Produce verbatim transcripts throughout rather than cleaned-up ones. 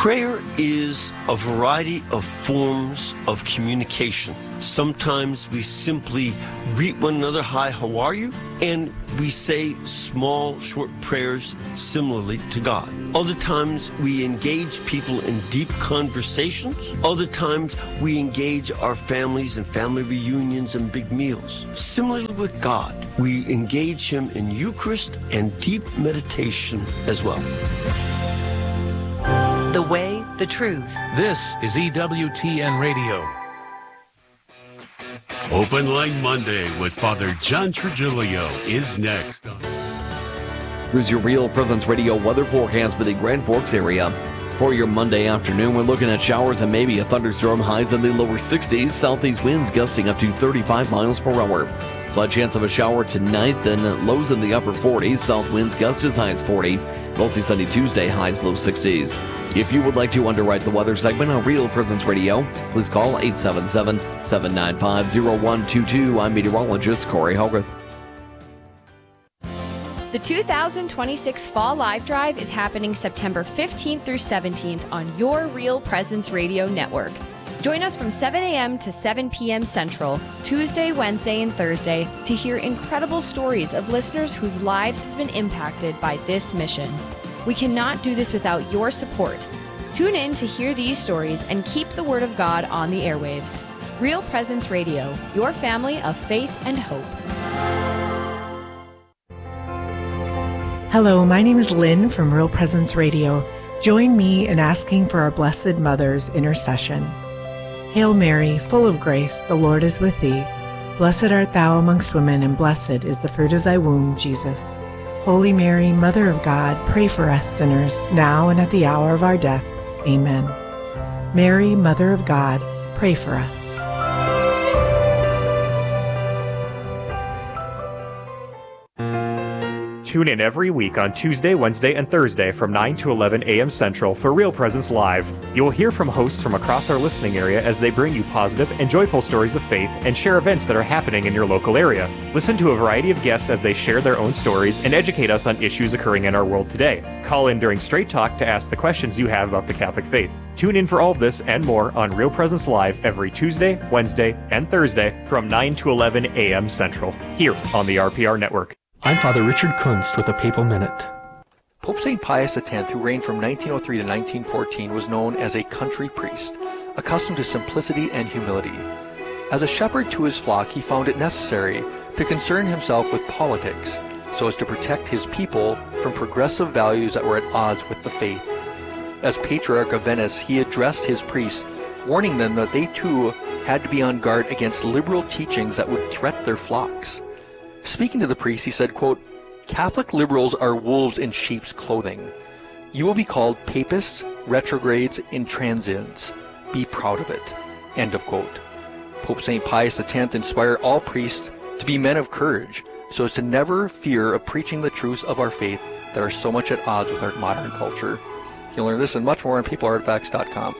Prayer is a variety of forms of communication. Sometimes we simply greet one another, hi, how are you? And we say small, short prayers similarly to God. Other times we engage people in deep conversations. Other times we engage our families in family reunions and big meals. Similarly with God, we engage Him in Eucharist and deep meditation as well. The way, the truth. This is E W T N Radio. Open Line Monday with Father John Trigilio is next. Here's your Real Presence Radio weather forecast for the Grand Forks area. For your Monday afternoon, we're looking at showers and maybe a thunderstorm, highs in the lower sixties, southeast winds gusting up to thirty-five miles per hour. Slight chance of a shower tonight, then lows in the upper forties, south winds gust as high as forty. Mostly sunny Tuesday, highs low sixties. If you would like to underwrite the weather segment on Real Presence Radio, please call eight seven seven, seven nine five, zero one two two. I'm meteorologist Corey Hogarth. The two thousand twenty-six Fall Live Drive is happening September fifteenth through seventeenth on your Real Presence Radio network. Join us from seven a.m. to seven p.m. Central, Tuesday, Wednesday, and Thursday to hear incredible stories of listeners whose lives have been impacted by this mission. We cannot do this without your support. Tune in to hear these stories and keep the Word of God on the airwaves. Real Presence Radio, your family of faith and hope. Hello, my name is Lynn from Real Presence Radio. Join me in asking for our Blessed Mother's intercession. Hail Mary, full of grace, the Lord is with thee. Blessed art thou amongst women, and blessed is the fruit of thy womb, Jesus. Holy Mary, Mother of God, pray for us sinners, now and at the hour of our death. Amen. Mary, Mother of God, pray for us. Tune in every week on Tuesday, Wednesday, and Thursday from nine to eleven a.m. Central for Real Presence Live. You'll hear from hosts from across our listening area as they bring you positive and joyful stories of faith and share events that are happening in your local area. Listen to a variety of guests as they share their own stories and educate us on issues occurring in our world today. Call in during Straight Talk to ask the questions you have about the Catholic faith. Tune in for all of this and more on Real Presence Live every Tuesday, Wednesday, and Thursday from nine to eleven a.m. Central, here on the R P R Network. I'm Father Richard Kunst with a Papal Minute. Pope Saint Pius X, who reigned from nineteen oh three to nineteen fourteen, was known as a country priest, accustomed to simplicity and humility. As a shepherd to his flock, he found it necessary to concern himself with politics so as to protect his people from progressive values that were at odds with the faith. As Patriarch of Venice, he addressed his priests, warning them that they too had to be on guard against liberal teachings that would threaten their flocks. Speaking to the priests, he said, quote, "Catholic liberals are wolves in sheep's clothing. You will be called papists, retrogrades, intransients. Be proud of it." End of quote. Pope Saint Pius X inspired all priests to be men of courage, so as to never fear of preaching the truths of our faith that are so much at odds with our modern culture. You'll learn this and much more on people artifacts dot com.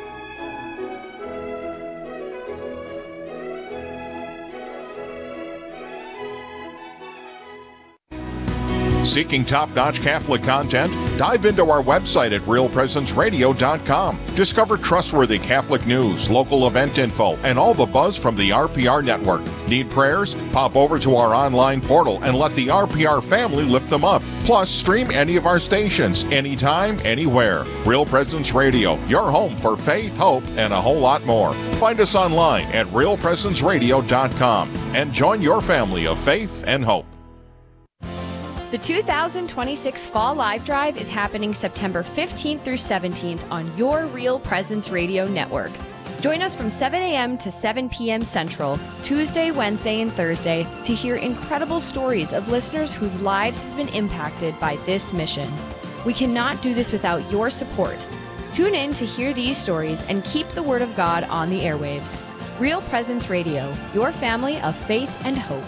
Seeking top-notch Catholic content? Dive into our website at real presence radio dot com. Discover trustworthy Catholic news, local event info, and all the buzz from the R P R network. Need prayers? Pop over to our online portal and let the R P R family lift them up. Plus, stream any of our stations, anytime, anywhere. Real Presence Radio, your home for faith, hope, and a whole lot more. Find us online at real presence radio dot com and join your family of faith and hope. The two thousand twenty-six Fall Live Drive is happening September fifteenth through seventeenth on your Real Presence Radio network. Join us from seven a.m. to seven p.m. Central, Tuesday, Wednesday, and Thursday to hear incredible stories of listeners whose lives have been impacted by this mission. We cannot do this without your support. Tune in to hear these stories and keep the Word of God on the airwaves. Real Presence Radio, your family of faith and hope.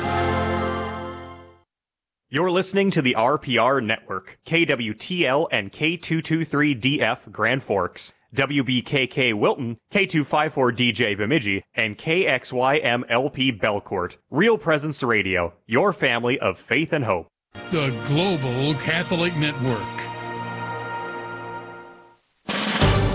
You're listening to the R P R Network, K W T L and K two twenty-three D F Grand Forks, W B K K Wilton, K two fifty-four D J Bemidji, and K X Y M L P Belcourt. Real Presence Radio, your family of faith and hope. The Global Catholic Network.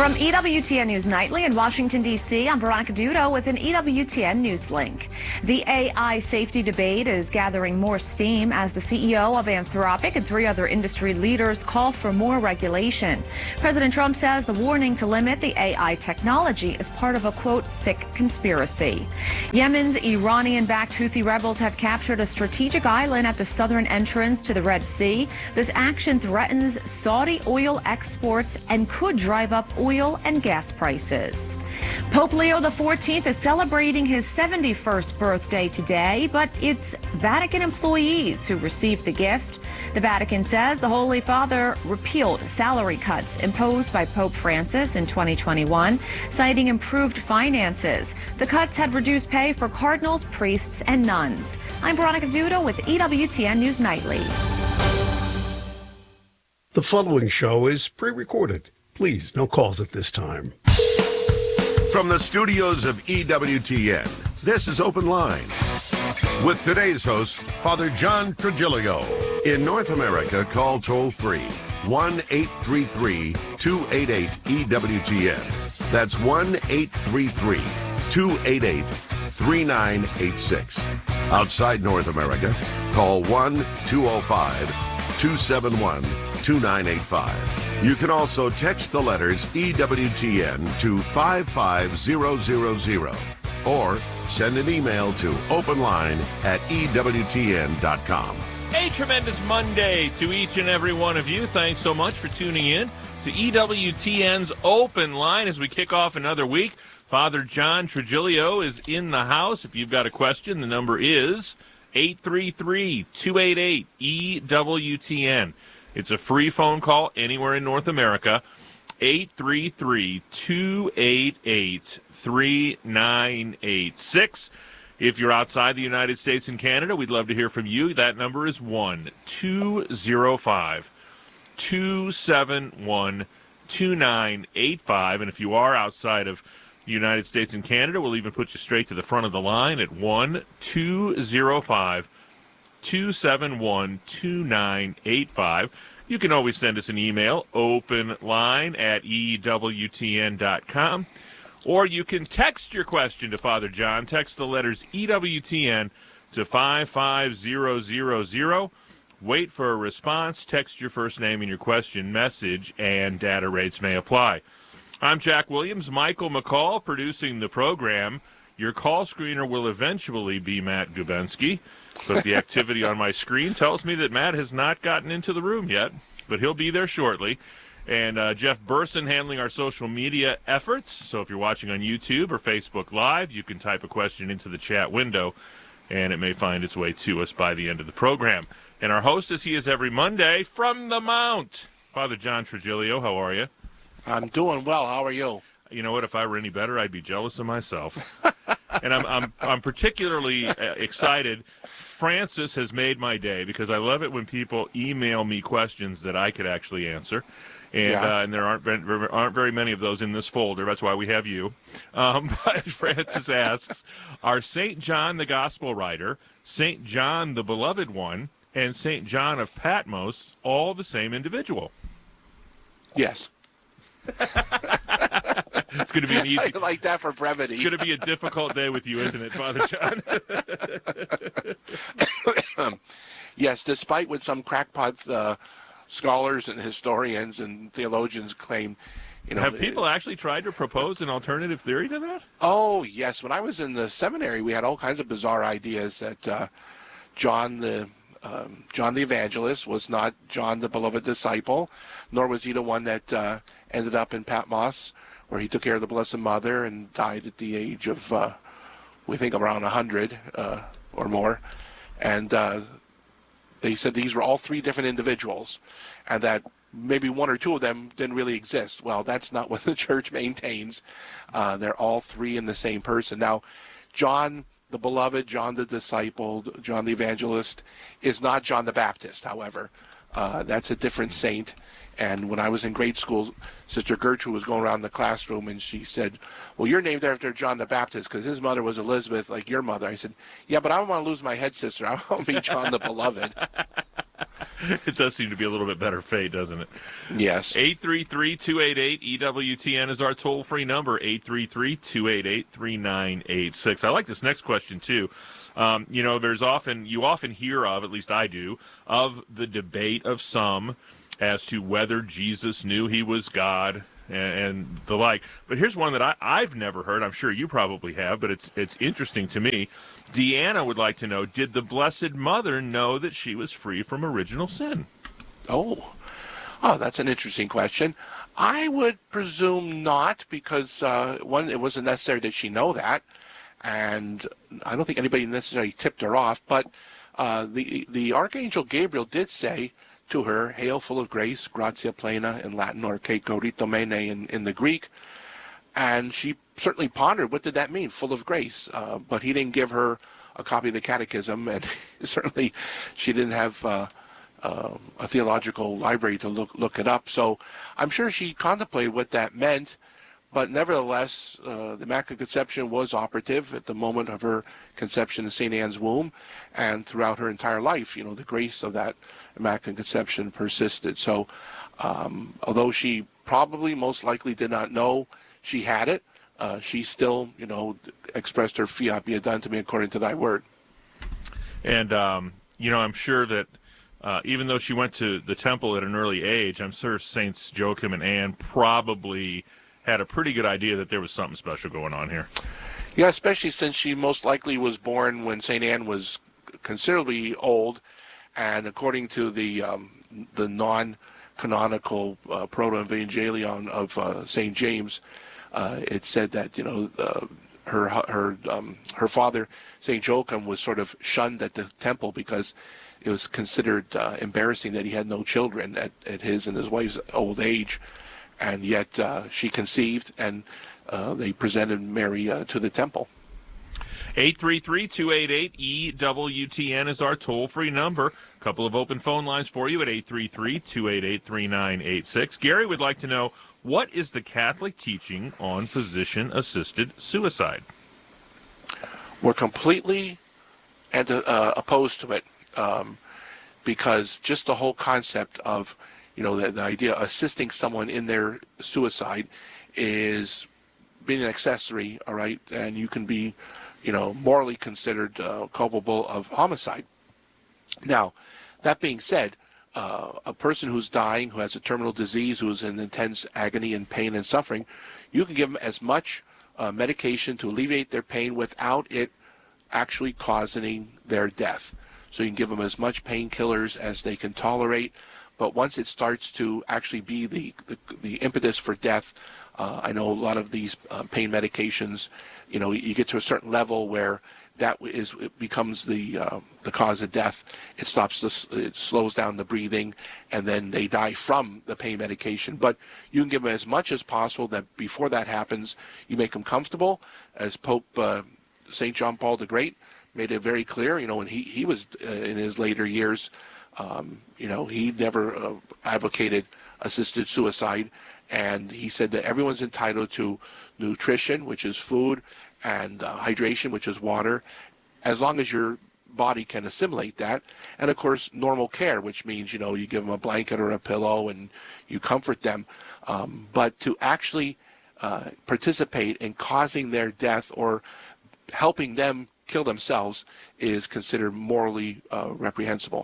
From E W T N News Nightly in Washington, D C, I'm Veronica Dudo with an E W T N News link. The A I safety debate is gathering more steam as the C E O of Anthropic and three other industry leaders call for more regulation. President Trump says the warning to limit the A I technology is part of a, quote, sick conspiracy. Yemen's Iranian-backed Houthi rebels have captured a strategic island at the southern entrance to the Red Sea. This action threatens Saudi oil exports and could drive up oil oil and gas prices. Pope Leo the fourteenth is celebrating his seventy-first birthday today, but it's Vatican employees who received the gift. The Vatican says the Holy Father repealed salary cuts imposed by Pope Francis in twenty twenty-one, citing improved finances. The cuts had reduced pay for cardinals, priests, and nuns. I'm Veronica Dudo with E W T N News Nightly. The following show is pre-recorded. Please, no calls at this time. From the studios of E W T N, this is Open Line. With today's host, Father John Trigilio. In North America, call toll-free one eight three three, two eight eight, E W T N. That's one eight three three, two eight eight, three nine eight six. Outside North America, call one two oh five, two seven one, two nine eight five. You can also text the letters E W T N to five five zero zero zero or send an email to openline at E W T N dot com. A tremendous Monday to each and every one of you. Thanks so much for tuning in to E W T N's Open Line as we kick off another week. Father John Trigilio is in the house. If you've got a question, the number is eight three three, two eight eight, E W T N. It's a free phone call anywhere in North America, eight three three, two eight eight, three nine eight six. If you're outside the United States and Canada, we'd love to hear from you. That number is one two oh five, two seven one, two nine eight five. And if you are outside of the United States and Canada, we'll even put you straight to the front of the line at one two oh five, two seven one, two nine eight five. You can always send us an email, openline at E W T N dot com, or you can text your question to Father John. Text the letters E W T N to five five zero zero zero. Wait for a response. Text your first name and your question, message, and data rates may apply. I'm Jack Williams, Michael McCall producing the program. Your call screener will eventually be Matt Gubensky, but the activity on my screen tells me that Matt has not gotten into the room yet, but he'll be there shortly. And uh, Jeff Burson handling our social media efforts. So if you're watching on YouTube or Facebook Live, you can type a question into the chat window, and it may find its way to us by the end of the program. And our host, as he is every Monday, from the Mount, Father John Trigilio. How are you? I'm doing well. How are you? You know what? If I were any better, I'd be jealous of myself. And I'm I'm I'm particularly excited. Francis has made my day because I love it when people email me questions that I could actually answer, and yeah. uh, and there aren't aren't very many of those in this folder. That's why we have you. Um, but Francis asks, are Saint John the Gospel writer, Saint John the Beloved One, and Saint John of Patmos all the same individual? Yes. It's going to be an easy. I like that for brevity. It's going to be a difficult day with you, isn't it, Father John? Yes, despite what some crackpot uh, scholars and historians and theologians claim, you know, have people actually tried to propose an alternative theory to that? Oh yes, when I was in the seminary, we had all kinds of bizarre ideas that uh, John the um, John the Evangelist was not John the beloved disciple, nor was he the one that uh, ended up in Patmos, where he took care of the Blessed Mother and died at the age of, uh, we think, around one hundred uh, or more. And uh, they said these were all three different individuals, and that maybe one or two of them didn't really exist. Well, that's not what the church maintains. Uh, they're all three in the same person. Now, John the Beloved, John the Disciple, John the Evangelist, is not John the Baptist, however. Uh, that's a different saint. And when I was in grade school, Sister Gertrude was going around the classroom, and she said, well, you're named after John the Baptist because his mother was Elizabeth, like your mother. I said, yeah, but I don't want to lose my head, sister. I want to be John the Beloved. It does seem to be a little bit better fate, doesn't it? Yes. eight three three, two eight eight, E W T N is our toll-free number, eight three three, two eight eight, three nine eight six. I like this next question, too. Um, you know, there's often, you often hear of, at least I do, of the debate of some as to whether Jesus knew he was God and, and the like. But here's one that I, I've never heard. I'm sure you probably have, but it's it's interesting to me. Deanna would like to know, did the Blessed Mother know that she was free from original sin? Oh, oh, that's an interesting question. I would presume not, because, uh, one, it wasn't necessary that she know that, and I don't think anybody necessarily tipped her off, but uh, the the Archangel Gabriel did say to her, hail full of grace, gratia plena in Latin, or que coritomene in, in the Greek. And she certainly pondered, what did that mean, full of grace? Uh, but he didn't give her a copy of the catechism, and certainly she didn't have uh, uh, a theological library to look, look it up. So I'm sure she contemplated what that meant, but nevertheless, uh, the Immaculate Conception was operative at the moment of her conception in Saint Anne's womb, and throughout her entire life, you know, the grace of that Immaculate Conception persisted. So, um, although she probably most likely did not know she had it, uh, she still, you know, expressed her fiat be it done to me according to thy word. And, um, you know, I'm sure that uh, even though she went to the temple at an early age, I'm sure Saints Joachim and Anne probably had a pretty good idea that there was something special going on here. Yeah, especially since she most likely was born when Saint Anne was considerably old, and according to the um, the non-canonical uh, Proto-Evangelion of uh, Saint James, uh, it said that, you know, uh, her her um, her father, Saint Joachim, was sort of shunned at the temple because it was considered uh, embarrassing that he had no children at, at his and his wife's old age. And yet uh, she conceived, and uh, they presented Mary uh, to the temple. eight three three, two eight eight, E W T N is our toll-free number. A couple of open phone lines for you at eight three three, two eight eight, three nine eight six. Gary would like to know, what is the Catholic teaching on physician-assisted suicide? We're completely and, uh, opposed to it, um, because just the whole concept of, you know, the, the idea of assisting someone in their suicide is being an accessory, all right, and you can be, you know, morally considered uh, culpable of homicide. Now, that being said, uh, a person who's dying, who has a terminal disease, who is in intense agony and pain and suffering, you can give them as much uh, medication to alleviate their pain without it actually causing their death. So you can give them as much painkillers as they can tolerate. But once it starts to actually be the, the, the impetus for death, uh, I know a lot of these uh, pain medications, you know, you get to a certain level where that is it becomes the uh, the cause of death. It stops this, it slows down the breathing, and then they die from the pain medication. But you can give them as much as possible. That before that happens, you make them comfortable. As Pope uh, Saint John Paul the Great made it very clear, you know, when he he was uh, in his later years. Um, you know, he never uh, advocated assisted suicide, and he said that everyone's entitled to nutrition, which is food, and uh, hydration, which is water, as long as your body can assimilate that, and of course normal care, which means, you know, you give them a blanket or a pillow and you comfort them, um, but to actually uh, participate in causing their death or helping them kill themselves is considered morally uh, reprehensible.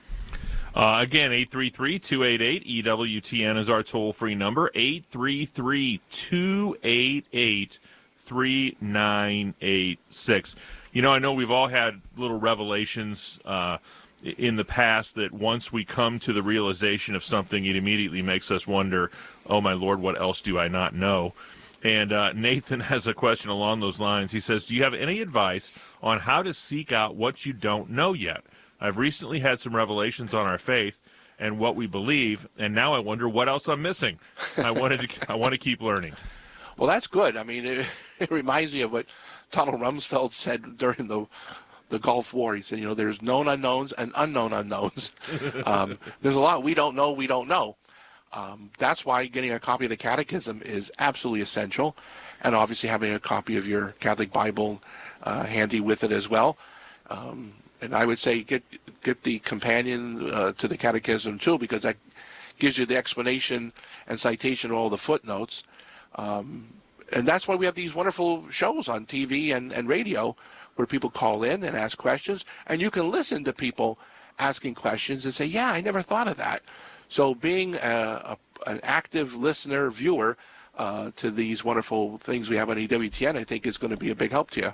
Uh, again, eight three three, two eight eight, E W T N is our toll-free number, eight three three, two eight eight, three nine eight six. You know, I know we've all had little revelations uh, in the past that once we come to the realization of something, it immediately makes us wonder, oh, my Lord, what else do I not know? And uh, Nathan has a question along those lines. He says, do you have any advice on how to seek out what you don't know yet? I've recently had some revelations on our faith and what we believe, and now I wonder what else I'm missing. I wanted to, I want to keep learning. Well, that's good. I mean, it, it reminds me of what Donald Rumsfeld said during the the Gulf War. He said, you know, there's known unknowns and unknown unknowns. um, there's a lot we don't know, we don't know. Um, that's why getting a copy of the Catechism is absolutely essential, and obviously having a copy of your Catholic Bible uh, handy with it as well. Um, and I would say get get the companion uh, to the Catechism too, because that gives you the explanation and citation of all the footnotes. Um, and that's why we have these wonderful shows on T V and, and radio where people call in and ask questions, and you can listen to people asking questions and say, yeah, I never thought of that. So being a, a, an active listener, viewer uh, to these wonderful things we have on E W T N, I think is going to be a big help to you.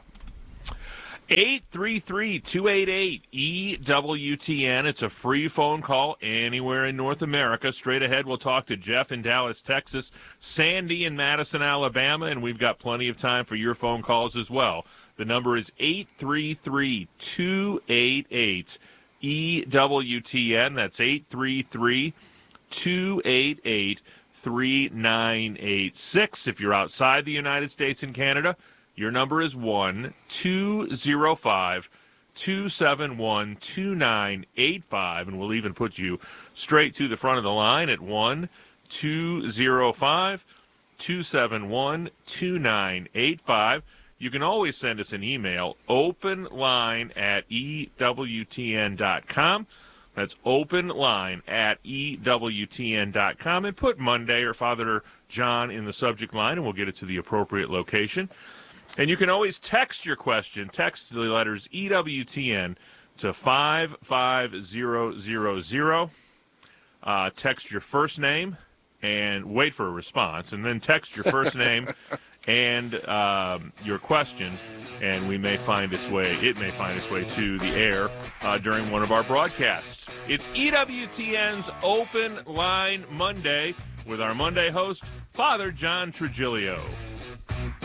eight three three, two eight eight, E W T N. It's a free phone call anywhere in North America. Straight ahead, we'll talk to Jeff in Dallas, Texas, Sandy in Madison, Alabama, and we've got plenty of time for your phone calls as well. The number is eight three three, two eight eight, E W T N. That's eight three three, two eight eight, three nine eight six. If you're outside the United States and Canada, your number is one two zero five, two seven one, two nine eight five, and we'll even put you straight to the front of the line at one two zero five, two seven one, two nine eight five. You can always send us an email, openline at E W T N dot com. That's openline at E W T N dot com, and put Monday or Father John in the subject line, and we'll get it to the appropriate location. And you can always text your question. Text the letters E W T N to five five zero zero zero. Uh, text your first name and wait for a response, and then text your first name and um, your question, and we may find its way, it may find its way to the air uh, during one of our broadcasts. It's E W T N's Open Line Monday with our Monday host, Father John Trigilio.